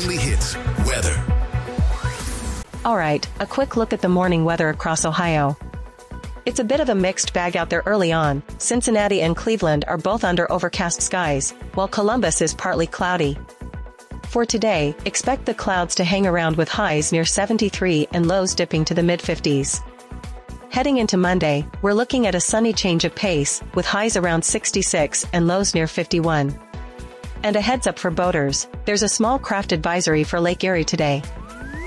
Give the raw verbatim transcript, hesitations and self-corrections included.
Daily Hits weather. All right, a quick look at the morning weather across Ohio. It's a bit of a mixed bag out there early on. Cincinnati and Cleveland are both under overcast skies, while Columbus is partly cloudy. For today, expect the clouds to hang around with highs near seventy-three and lows dipping to the mid fifties. Heading into Monday, we're looking at a sunny change of pace, with highs around sixty-six and lows near fifty-one. And a heads up for boaters, there's a small craft advisory for Lake Erie today.